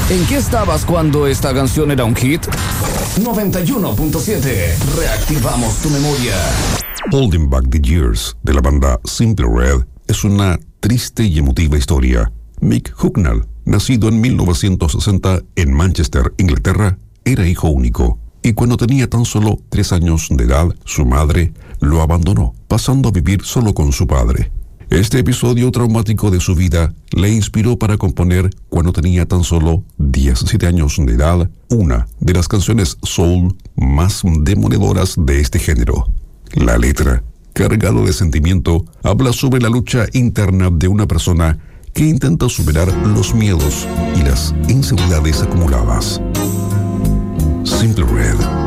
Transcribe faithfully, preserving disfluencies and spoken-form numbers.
¿En qué estabas cuando esta canción era un hit? noventa y uno punto siete. Reactivamos tu memoria. Holding Back the Years, de la banda Simple Red, es una triste y emotiva historia. Mick Hucknall, nacido en mil novecientos sesenta en Manchester, Inglaterra, era hijo único, y cuando tenía tan solo tres años de edad, su madre lo abandonó, pasando a vivir solo con su padre. Este episodio traumático de su vida le inspiró para componer, cuando tenía tan solo diecisiete años de edad, una de las canciones soul más demoledoras de este género. La letra, cargado de sentimiento, habla sobre la lucha interna de una persona que intenta superar los miedos y las inseguridades acumuladas. Simple Red.